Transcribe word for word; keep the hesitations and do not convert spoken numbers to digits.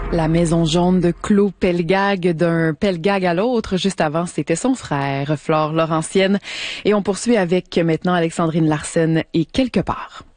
La maison jaune de Claude Pelgag, d'un Pelgag à l'autre. Juste avant, c'était son frère, Flore Laurentienne. Et on poursuit avec maintenant Alexandrine Larsen et Quelque part.